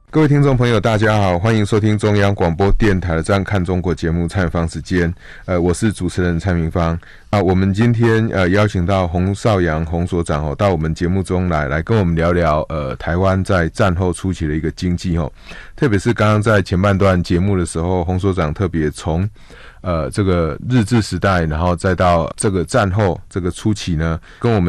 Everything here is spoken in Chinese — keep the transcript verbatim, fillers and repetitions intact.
各位听众朋友大家好，欢迎收听中央广播电台的这样看中国节目蔡明芳时间，呃，我是主持人蔡明芳啊。我们今天呃邀请到洪绍扬洪所长哦到我们节目中来，来跟我们聊聊呃台湾在战后初期的一个经济哦，特别是刚刚在前半段节目的时候，洪所长特别从呃这个日治时代，然后再到这个战后这个初期呢，跟我们